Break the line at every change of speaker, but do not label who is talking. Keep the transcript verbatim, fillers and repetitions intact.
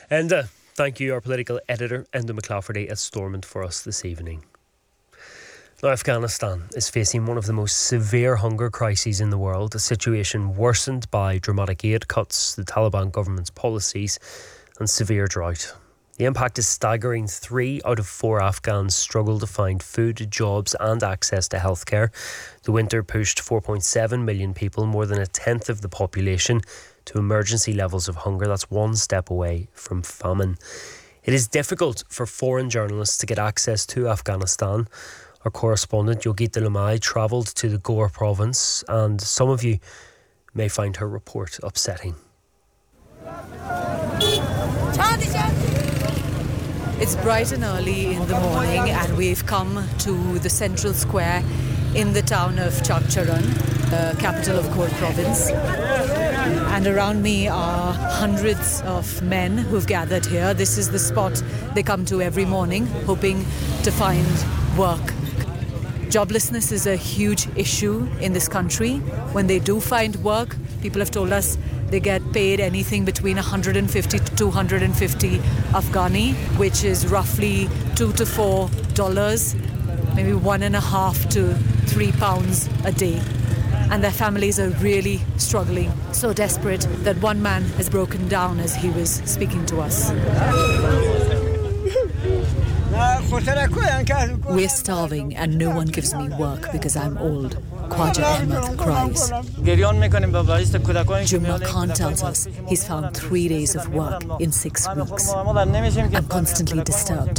Enda, thank you, our political editor, Enda McClafferty at Stormont for us this evening. Now, Afghanistan is facing one of the most severe hunger crises in the world, a situation worsened by dramatic aid cuts, the Taliban government's policies and severe drought. The impact is staggering. Three out of four Afghans struggle to find food, jobs and access to healthcare. The winter pushed four point seven million people, more than a tenth of the population, to emergency levels of hunger. That's one step away from famine. It is difficult for foreign journalists to get access to Afghanistan. Our correspondent Yogita Lamai travelled to the Ghor province, and some of you may find her report upsetting.
It's bright and early in the morning, and we've come to the central square in the town of Chakcharan, the capital of Ghor province. And around me are hundreds of men who've gathered here. This is the spot they come to every morning, hoping to find work. Joblessness is a huge issue in this country. When they do find work, people have told us they get paid anything between one hundred fifty to two hundred fifty Afghani, which is roughly two to four dollars, maybe one and a half to three pounds a day. And their families are really struggling, so desperate that one man has broken down as he was speaking to us.
We're starving and no one gives me work because I'm old, Khwaja Ahmed cries. Jumna Khan tells us he's found three days of work in six weeks. I'm constantly disturbed.